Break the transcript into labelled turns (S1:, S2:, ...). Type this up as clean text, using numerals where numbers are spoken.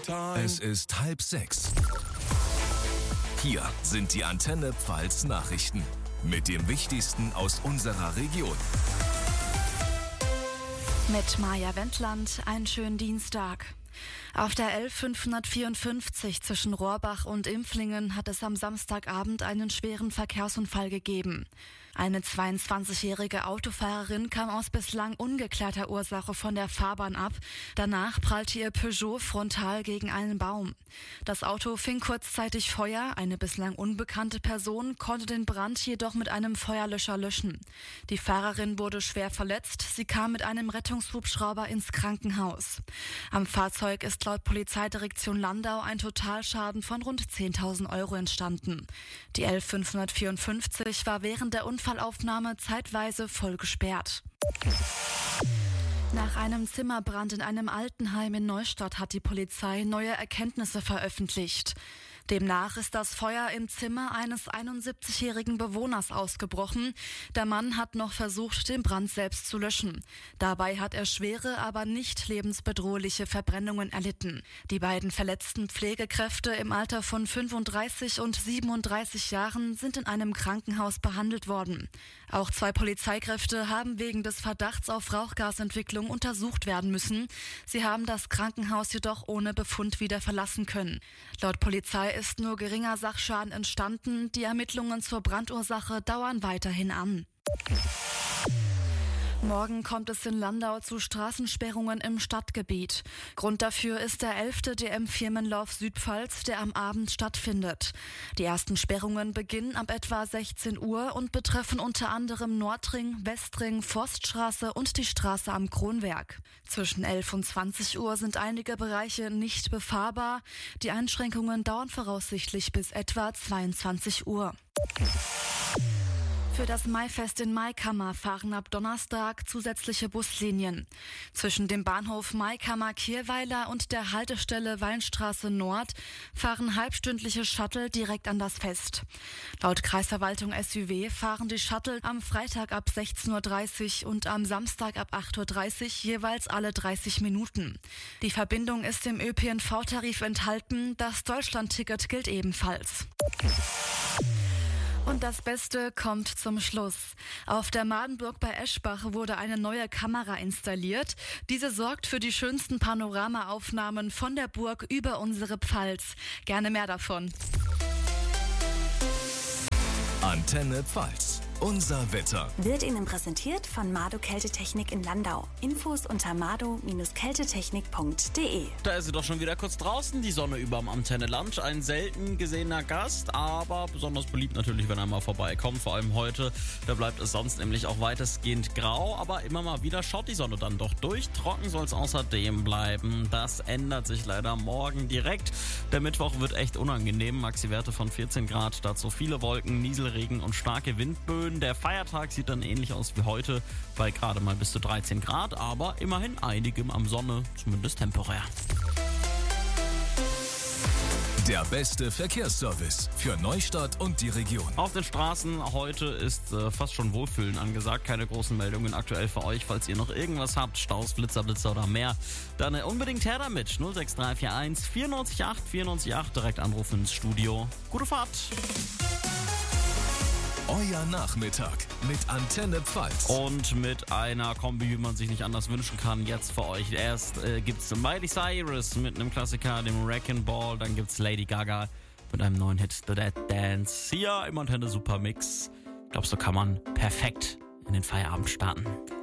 S1: Es ist 5:30. Hier sind die Antenne Pfalz Nachrichten mit dem Wichtigsten aus unserer Region.
S2: Mit Maja Wendland, einen schönen Dienstag. Auf der L554 zwischen Rohrbach und Impflingen hat es am Samstagabend einen schweren Verkehrsunfall gegeben. Eine 22-jährige Autofahrerin kam aus bislang ungeklärter Ursache von der Fahrbahn ab. Danach prallte ihr Peugeot frontal gegen einen Baum. Das Auto fing kurzzeitig Feuer. Eine bislang unbekannte Person konnte den Brand jedoch mit einem Feuerlöscher löschen. Die Fahrerin wurde schwer verletzt. Sie kam mit einem Rettungshubschrauber ins Krankenhaus. Am Fahrzeug ist laut Polizeidirektion Landau ein Totalschaden von rund 10.000 Euro entstanden. Die L554 war während der Unfallaufnahme zeitweise voll gesperrt. Nach einem Zimmerbrand in einem Altenheim in Neustadt hat die Polizei neue Erkenntnisse veröffentlicht. Demnach ist das Feuer im Zimmer eines 71-jährigen Bewohners ausgebrochen. Der Mann hat noch versucht, den Brand selbst zu löschen. Dabei hat er schwere, aber nicht lebensbedrohliche Verbrennungen erlitten. Die beiden verletzten Pflegekräfte im Alter von 35 und 37 Jahren sind in einem Krankenhaus behandelt worden. Auch 2 Polizeikräfte haben wegen des Verdachts auf Rauchgasentwicklung untersucht werden müssen. Sie haben das Krankenhaus jedoch ohne Befund wieder verlassen können. Laut Polizei ist nur geringer Sachschaden entstanden. Die Ermittlungen zur Brandursache dauern weiterhin an. Morgen kommt es in Landau zu Straßensperrungen im Stadtgebiet. Grund dafür ist der 11. DM-Firmenlauf Südpfalz, der am Abend stattfindet. Die ersten Sperrungen beginnen ab etwa 16 Uhr und betreffen unter anderem Nordring, Westring, Forststraße und die Straße am Kronwerk. Zwischen 11 und 20 Uhr sind einige Bereiche nicht befahrbar. Die Einschränkungen dauern voraussichtlich bis etwa 22 Uhr. Für das Maifest in Maikammer fahren ab Donnerstag zusätzliche Buslinien. Zwischen dem Bahnhof Maikammer-Kirweiler und der Haltestelle Weinstraße Nord fahren halbstündliche Shuttle direkt an das Fest. Laut Kreisverwaltung SÜW fahren die Shuttle am Freitag ab 16.30 Uhr und am Samstag ab 8.30 Uhr jeweils alle 30 Minuten. Die Verbindung ist im ÖPNV-Tarif enthalten, das Deutschland-Ticket gilt ebenfalls. Und das Beste kommt zum Schluss. Auf der Madenburg bei Eschbach wurde eine neue Kamera installiert. Diese sorgt für die schönsten Panoramaaufnahmen von der Burg über unsere Pfalz. Gerne mehr davon.
S1: Antenne Pfalz. Unser Wetter
S3: wird Ihnen präsentiert von Mado Kältetechnik in Landau. Infos unter mado-kältetechnik.de.
S4: Da ist sie doch schon wieder kurz draußen, die Sonne überm Antenne Lunch. Ein selten gesehener Gast, aber besonders beliebt natürlich, wenn er mal vorbeikommt. Vor allem heute, da bleibt es sonst nämlich auch weitestgehend grau, aber immer mal wieder schaut die Sonne dann doch durch. Trocken soll es außerdem bleiben. Das ändert sich leider morgen direkt. Der Mittwoch wird echt unangenehm. Maxi-Werte von 14 Grad, dazu viele Wolken, Nieselregen und starke Windböen. Der Feiertag sieht dann ähnlich aus wie heute, bei gerade mal bis zu 13 Grad, aber immerhin einigem am Sonne, zumindest temporär.
S1: Der beste Verkehrsservice für Neustadt und die Region.
S4: Auf den Straßen heute ist fast schon Wohlfühlen angesagt. Keine großen Meldungen aktuell für euch. Falls ihr noch irgendwas habt, Staus, Blitzer oder mehr, dann unbedingt her damit. 06341 94 8 94 8. Direkt anrufen ins Studio. Gute Fahrt!
S1: Euer Nachmittag mit Antenne Pfalz.
S4: Und mit einer Kombi, wie man sich nicht anders wünschen kann, jetzt für euch. Erst gibt's Miley Cyrus mit einem Klassiker, dem Wrecking Ball. Dann gibt's Lady Gaga mit einem neuen Hit, The Dead Dance. Hier im Antenne Supermix. Ich glaube, so kann man perfekt in den Feierabend starten.